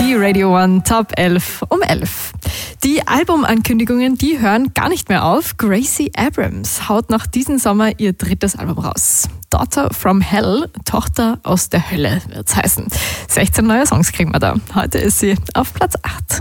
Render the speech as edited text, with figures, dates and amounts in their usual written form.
Die Radio One Top 11 um 11. Die Albumankündigungen, die hören gar nicht mehr auf. Gracie Abrams haut nach diesem Sommer ihr drittes Album raus. Daughter from Hell, Tochter aus der Hölle wird's heißen. 16 neue Songs kriegen wir da. Heute ist sie auf Platz 8.